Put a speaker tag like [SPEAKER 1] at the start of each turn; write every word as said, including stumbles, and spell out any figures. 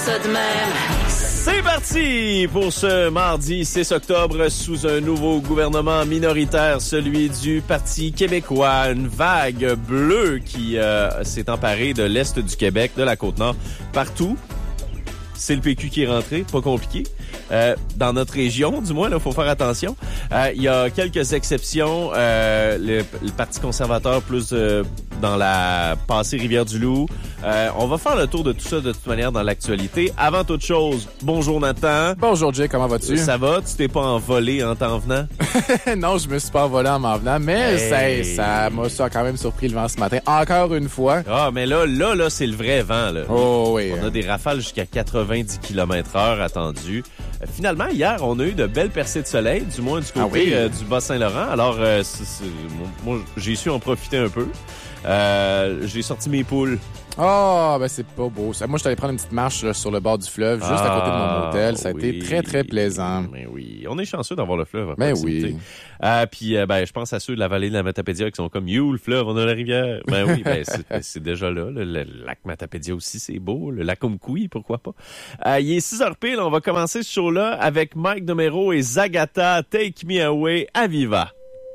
[SPEAKER 1] ça de même.
[SPEAKER 2] C'est parti pour ce mardi six octobre sous un nouveau gouvernement minoritaire, celui du Parti québécois. Une vague bleue qui euh, s'est emparée de l'Est du Québec, de la Côte-Nord, partout. C'est le P Q qui est rentré, pas compliqué. Euh, dans notre région, du moins, il faut faire attention. Euh, il y a quelques exceptions. Euh, le, le Parti conservateur plus euh, dans la passée Rivière-du-Loup. Euh, on va faire le tour de tout ça de toute manière dans l'actualité. Avant toute chose, bonjour Nathan.
[SPEAKER 3] Bonjour Jay, comment vas-tu?
[SPEAKER 2] Ça va? Tu t'es pas envolé en t'en venant?
[SPEAKER 3] Non, je me suis pas envolé en m'en venant, mais hey. ça, ça m'a ça a quand même surpris le vent ce matin. Encore une fois.
[SPEAKER 2] Ah, mais là, là, là, c'est le vrai vent, là.
[SPEAKER 3] Oh oui.
[SPEAKER 2] On a des rafales jusqu'à quatre-vingt-dix kilomètres heure attendues. Euh, finalement, hier, on a eu de belles percées de soleil, du moins du côté ah oui. euh, du Bas-Saint-Laurent. Alors, euh, c'est, c'est, moi, j'ai su en profiter un peu. Euh, j'ai sorti mes poules.
[SPEAKER 3] Ah, oh, ben c'est pas beau. Moi, je suis allé prendre une petite marche là, sur le bord du fleuve, juste ah, à côté de mon hôtel. Ça a oui. été très, très plaisant.
[SPEAKER 2] Mais oui, on est chanceux d'avoir le fleuve.
[SPEAKER 3] Ben oui.
[SPEAKER 2] Euh, puis, euh, ben, je pense à ceux de la vallée de la Matapédia qui sont comme « You, le fleuve, on a la rivière. » Ben oui, ben c'est, c'est déjà là. Le, le lac Matapédia aussi, c'est beau. Le lac Omkoui, pourquoi pas. Euh, il est six heures pile. On va commencer ce show-là avec Mike Demero et Zagata, Take Me Away à Viva.